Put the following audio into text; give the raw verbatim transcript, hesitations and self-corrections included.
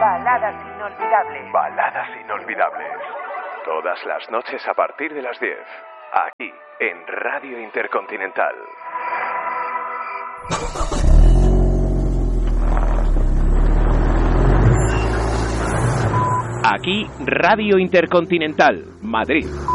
Baladas inolvidables. Baladas inolvidables. Todas las noches a partir de las diez. Aquí, en Radio Intercontinental. Aquí, Radio Intercontinental, Madrid.